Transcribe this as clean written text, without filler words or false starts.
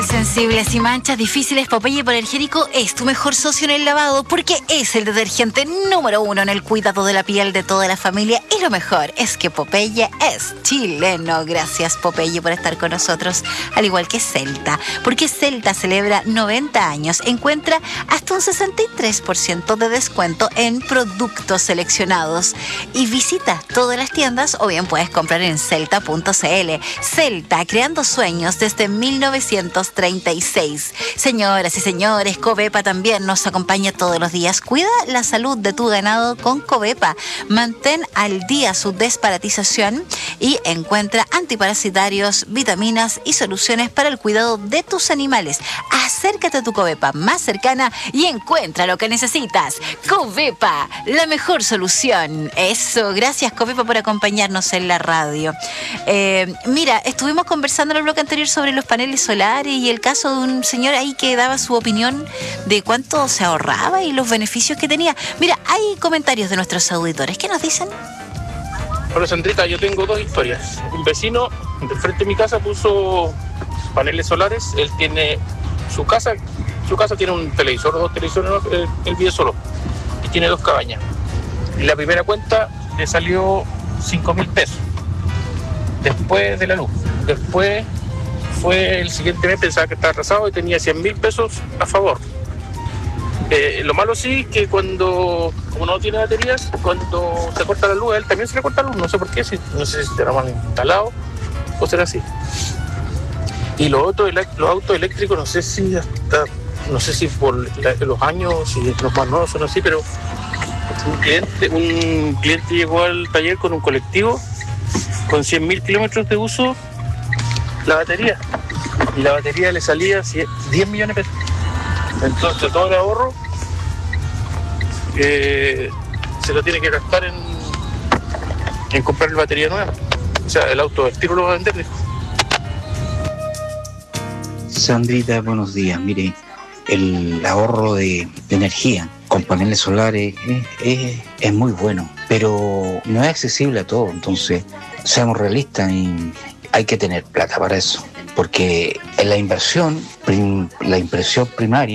sensibles y manchas difíciles, Popeye Hipoalergénico es tu mejor socio en el lavado porque es el detergente número 1 en el cuidado de la piel de toda la familia. Y lo mejor es que Popeye es chileno. Gracias, Popeye, por estar con nosotros, al igual que Celta, porque Celta celebra 90 años. Encuentra hasta un 63% de descuento en productos seleccionados y visita todas las tiendas o bien puedes comprar en celta.cl. Celta, creando sueños desde 1936. Señoras y señores, Covepa también nos acompaña todos los días. Cuida la salud de tu ganado con Covepa. Mantén al día su desparasitación y encuentra antiparasitarios, vitaminas y soluciones para el cuidado de tus animales. Acércate a tu Covepa más cercana y encuentra lo que necesitas. Covepa, la mejor solución. Eso, gracias Covepa por acompañarnos en la radio. Mira, estuvimos conversando en el bloque anterior sobre los paneles solares y el caso de un señor ahí que daba su opinión de cuánto se ahorraba y los beneficios que tenía. Mira, hay comentarios de nuestros auditores. ¿Qué nos dicen? Hola Sandrita, yo tengo dos historias. Un vecino de frente a mi casa puso paneles solares. Él tiene su casa tiene un televisor, dos televisores, él vive solo y tiene 2 cabañas. Y la primera cuenta le salió 5.000 pesos después de la luz. Después fue el siguiente mes, pensaba que estaba atrasado y tenía 100.000 pesos a favor. Lo malo sí que como no tiene baterías, cuando se corta la luz, a él también se le corta la luz, no sé por qué, no sé si estará mal instalado o será así. Y los autos eléctricos, no sé si por los años y los más nuevos son así, pero un cliente llegó al taller con un colectivo con 100.000 kilómetros de uso la batería, y la batería le salía 10 millones de pesos. Entonces todo el ahorro se lo tiene que gastar en comprar la batería nueva. O sea, el auto del tiro lo va a vender, dijo. Sandrita, buenos días. Mire, el ahorro de energía con paneles solares es muy bueno, pero no es accesible a todo. Entonces, seamos realistas y hay que tener plata para eso, porque en la impresión primaria